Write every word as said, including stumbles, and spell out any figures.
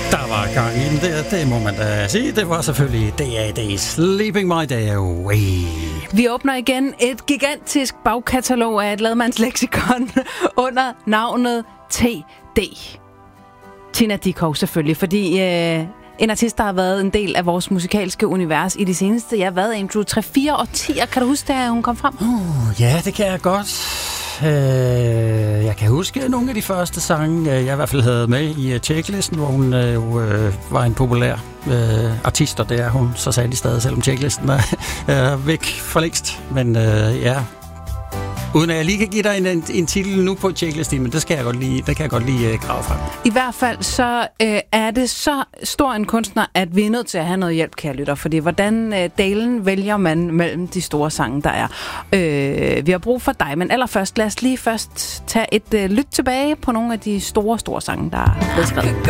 Der var gang i den der, det må man da sige. Det var selvfølgelig D A D, Sleeping My Day Away. Vi åbner igen et gigantisk bagkatalog af et ladmandsleksikon under navnet T D. Tina Dickow selvfølgelig, fordi øh, en artist, der har været en del af vores musikalske univers i de seneste, jeg har været intro tre fire årtier. Kan du huske det, hun kom frem? Uh, ja, det kan jeg godt. Uh, jeg kan huske nogle af de første sange, jeg i hvert fald havde med i uh, Checklisten, hvor hun uh, uh, var en populær uh, artist, og det er hun så sat i stedet, selvom Checklisten er uh, væk for længst. Men uh, ja, uden at jeg lige kan give dig en, en, en titel nu på Checklisten, men det, skal jeg godt lige, det kan jeg godt lige uh, grave frem. I hvert fald så øh, er det så stor en kunstner, at vi er nødt til at have noget hjælp, kære lytter, fordi hvordan øh, dalen vælger man mellem de store sange, der er. Øh, vi har brug for dig, men allerførst, lad os lige først tage et øh, lyt tilbage på nogle af de store, store sange, der er blevet skrevet.